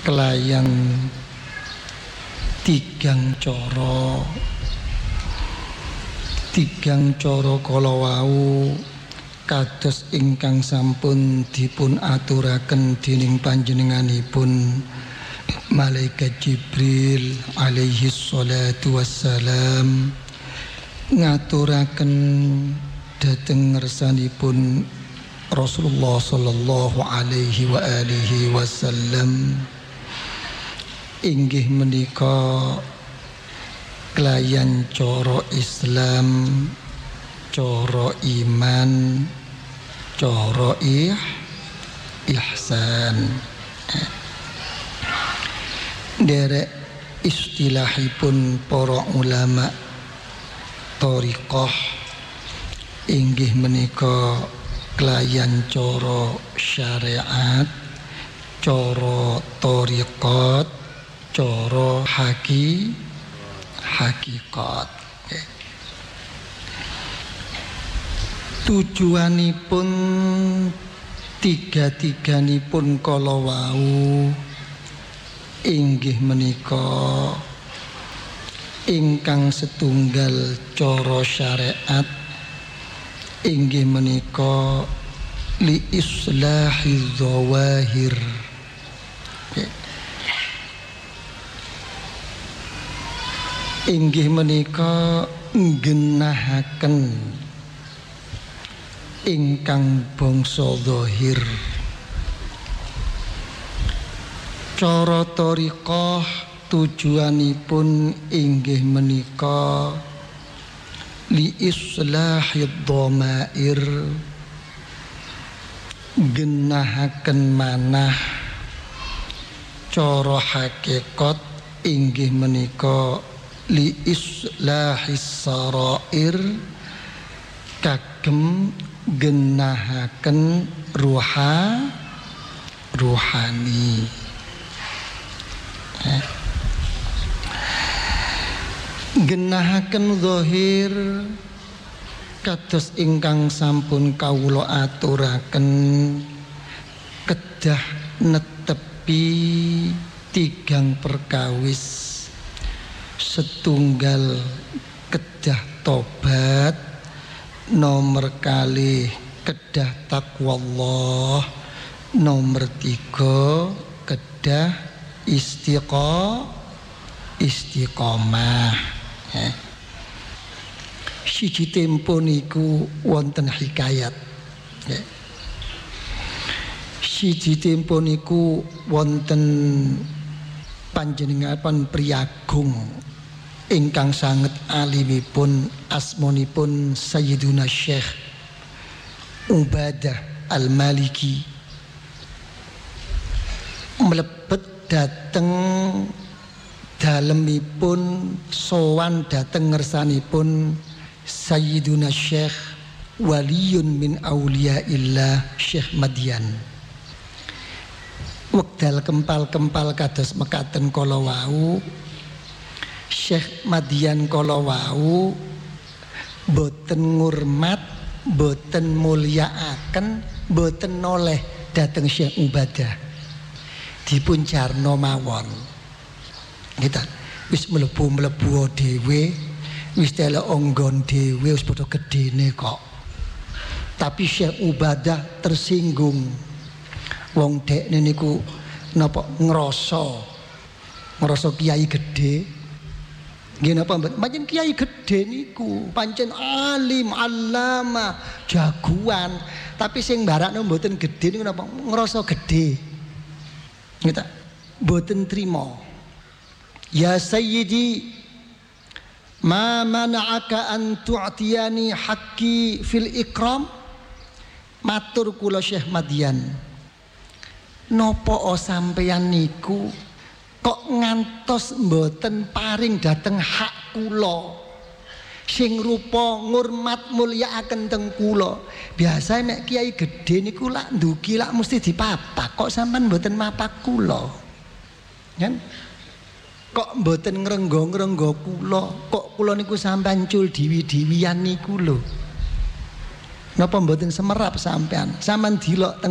kelayan tigang coro kala wau kados ingkang sampun dipun aturaken dening panjenenganipun malaikat Jibril alaihi salatu wassalam ngaturaken dhateng ngersanipun Rasulullah sallallahu alaihi wa alihi wasallam inggih menika kelayan coro Islam, coro iman, coro ihsan. Derek istilahipun para ulama thariqah inggih menika kelayan coro syariat, coro thariqat, coro hakikat. Tujuanipun tiga-tiganipun kala wau inggih menika ingkang setunggal coro syariat inggih menika li islahi dzawahir. Inggih menika nggenahaken ingkang bangsa zahir. Cara thariqah tujuanipun inggih menika li islahid dhamair, genahaken manah. Cara hakikat inggih menika li islahis sarair, kagem genahaken ruhani. Genahaken zahir kados ingkang sampun kawula aturaken kedah netepi tigang perkawis. Setunggal kedah tobat, nomor kalih kedah taqwallah, nomor 3 kedah istiqomah. Siji tempo niku wonten hikayat. Siji tempo niku wonten panjenengan priyagung ingkang sanget alimipun asmonipun Sayyiduna Syekh Ubadah Al-Maliki mlebet dhateng dalemipun sowan dhateng ngersanipun Sayyiduna Syekh waliyun min auliyaillah Syekh Madian. Wekdal kempal-kempal kados mekaten kala wau Syekh Madian kala wau boten ngurmat, boten mulyakaken, boten noleh dhateng Syekh Ubadah. Dipun jarno mawon. Kita wis mlebu dhewe, wis telok onggon dhewe, wis padha gedene kok. Tapi Syekh Ubadah tersinggung. Wong dekne niku napa ngrasa kiai gedhe. Nggih napa mboten? Pancen kiai gedhe niku, pancen alim, allama, jagoan. Tapi sing mbarakno mboten gedhe niku napa? Ngrasa gedhe. Kita mboten trima. Ya Sayyidi, ma mana'aka an tu'tiyani haqqi fil ikram? Matur kula Syekh Madian. Napa sampeyan niku kok ngantos mboten paring dhateng hak kula sing rupa ngurmat mulyakaken teng kula. Biasa nek kiai gedhe niku lak ndugi lak mesti dipapak, kok sampean mboten mapak kula. Kan? Kok mboten ngrenggo-ngrenggo kula, kok kula niku sampean cul diwi-diwian niku lho. Napa mboten semerap sampean? Sampean dilok